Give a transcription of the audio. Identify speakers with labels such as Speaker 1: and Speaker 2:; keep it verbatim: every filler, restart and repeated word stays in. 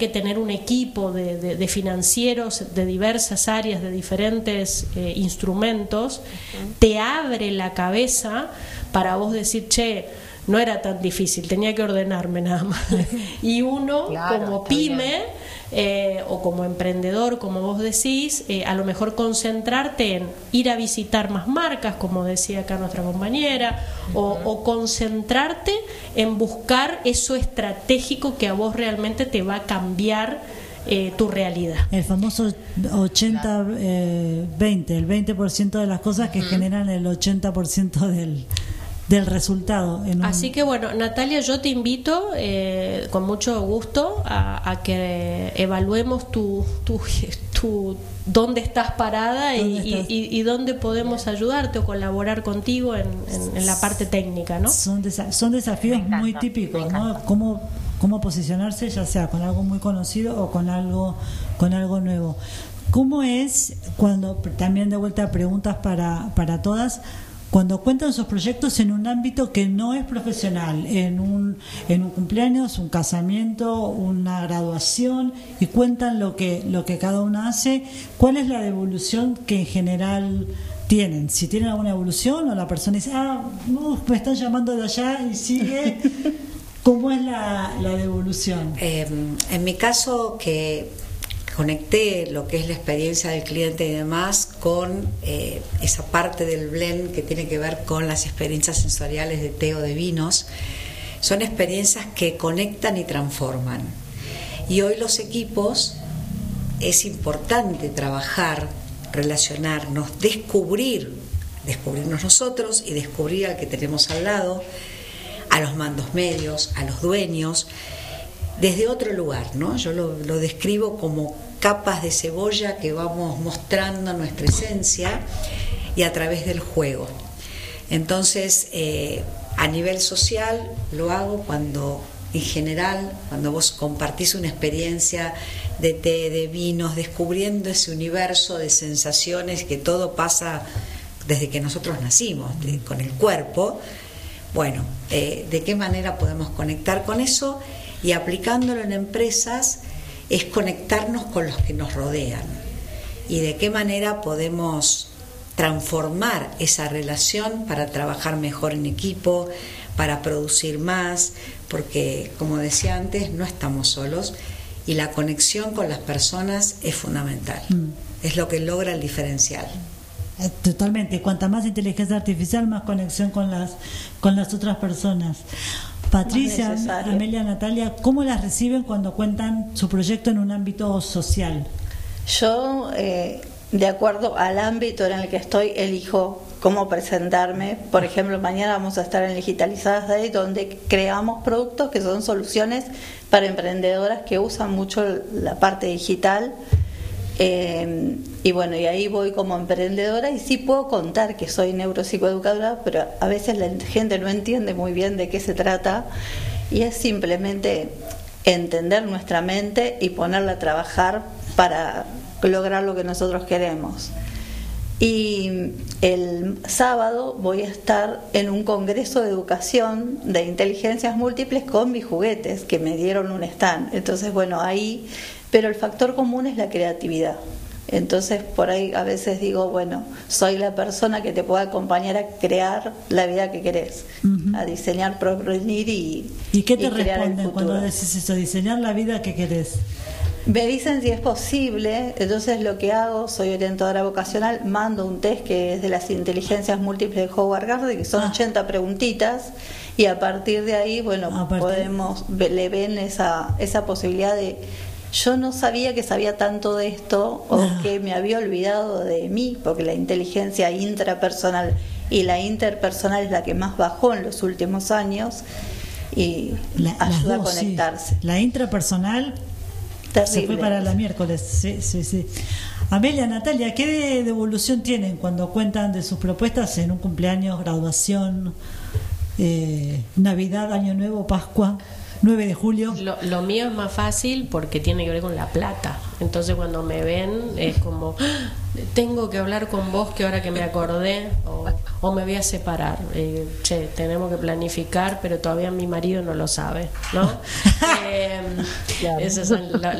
Speaker 1: que tener un equipo de, de, de financieros de diversas áreas, de diferentes eh, instrumentos, uh-huh. te abre la cabeza para vos decir, che, no era tan difícil, tenía que ordenarme nada más. Y uno, claro, como pyme eh, o como emprendedor, como vos decís, eh, a lo mejor concentrarte en ir a visitar más marcas, como decía acá nuestra compañera, uh-huh. o, o concentrarte en buscar eso estratégico que a vos realmente te va a cambiar eh, tu realidad.
Speaker 2: El famoso ochenta veinte, eh, el veinte por ciento de las cosas que uh-huh. generan el ochenta por ciento del... del resultado. En un...
Speaker 1: Así que bueno, Natalia, yo te invito eh, con mucho gusto a, a que evaluemos tu, tu, tu dónde estás parada ¿Dónde y, estás? Y, y dónde podemos ayudarte o colaborar contigo en, en, en la parte técnica, ¿no?
Speaker 2: Son, desa- son desafíos encanta, muy típicos, ¿no? Cómo, cómo posicionarse, ya sea con algo muy conocido o con algo, con algo nuevo. ¿Cómo es cuando, también de vuelta preguntas para, para todas, cuando cuentan sus proyectos en un ámbito que no es profesional, en un, en un cumpleaños, un casamiento, una graduación, y cuentan lo que, lo que cada uno hace? ¿Cuál es la devolución que en general tienen? Si tienen alguna evolución o la persona dice, ah, uh, me están llamando de allá y sigue. ¿Cómo es la, la devolución?
Speaker 3: Eh, en mi caso, que conecté lo que es la experiencia del cliente y demás con eh, esa parte del blend que tiene que ver con las experiencias sensoriales de té o de vinos. Son experiencias que conectan y transforman. Y hoy los equipos es importante trabajar, relacionarnos, descubrir, descubrirnos nosotros y descubrir al que tenemos al lado, a los mandos medios, a los dueños, desde otro lugar, ¿no? Yo lo, lo describo como capas de cebolla que vamos mostrando nuestra esencia y a través del juego. Entonces, eh, a nivel social lo hago cuando, en general, cuando vos compartís una experiencia de té, de vinos, descubriendo ese universo de sensaciones que todo pasa desde que nosotros nacimos, de, con el cuerpo. Bueno, eh, ¿de qué manera podemos conectar con eso? Y aplicándolo en empresas es conectarnos con los que nos rodean y de qué manera podemos transformar esa relación para trabajar mejor en equipo, para producir más, porque como decía antes, no estamos solos y la conexión con las personas es fundamental, mm. es lo que logra el diferencial.
Speaker 2: Totalmente, cuanta más inteligencia artificial, más conexión con las, con las otras personas. Patricia, Amelia, Natalia, ¿cómo las reciben cuando cuentan su proyecto en un ámbito social?
Speaker 4: Yo, eh, de acuerdo al ámbito en el que estoy, elijo cómo presentarme. Por ejemplo, mañana vamos a estar en Digitalizadas Day, donde creamos productos que son soluciones para emprendedoras que usan mucho la parte digital. Eh, y bueno, y ahí voy como emprendedora y sí puedo contar que soy neuropsicoeducadora, pero a veces la gente no entiende muy bien de qué se trata y es simplemente entender nuestra mente y ponerla a trabajar para lograr lo que nosotros queremos. Y el sábado voy a estar en un congreso de educación de inteligencias múltiples con mis juguetes que me dieron un stand. Entonces, bueno, ahí, pero el factor común es la creatividad. Entonces, por ahí a veces digo, bueno, soy la persona que te puede acompañar a crear la vida que querés, uh-huh. a diseñar, proponer y
Speaker 2: ¿Y qué te
Speaker 4: y crear
Speaker 2: responden cuando decís eso, diseñar la vida que querés?
Speaker 4: Me dicen si es posible, entonces lo que hago, soy orientadora vocacional, mando un test que es de las inteligencias múltiples de Howard Gardner, que son ah. ochenta preguntitas, y a partir de ahí, bueno, podemos, le ven esa, esa posibilidad de, yo no sabía que sabía tanto de esto, o ah. que me había olvidado de mí, porque la inteligencia intrapersonal y la interpersonal es la que más bajó en los últimos años, y la, ayuda dos, a conectarse.
Speaker 2: Sí. La intrapersonal
Speaker 4: Terrible.
Speaker 2: Se fue para la miércoles, sí, sí, sí. Amelia, Natalia, ¿qué devolución tienen cuando cuentan de sus propuestas en un cumpleaños, graduación, eh, Navidad, Año Nuevo, Pascua, nueve de julio?
Speaker 1: Lo, lo mío es más fácil porque tiene que ver con la plata. Entonces cuando me ven es como, tengo que hablar con vos que ahora que me acordé, o, o me voy a separar. Eh, che, tenemos que planificar, pero todavía mi marido no lo sabe, ¿no? eh, claro. Esas son la,